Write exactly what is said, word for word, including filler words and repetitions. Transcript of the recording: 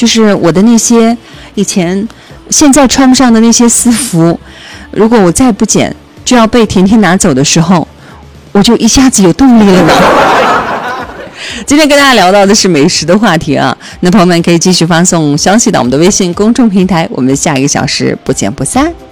就是我的那些以前现在穿不上的那些私服，如果我再不剪就要被甜甜拿走的时候，我就一下子有动力了呢。今天跟大家聊到的是美食的话题啊，那朋友们可以继续发送消息到我们的微信公众平台，我们下一个小时不见不散。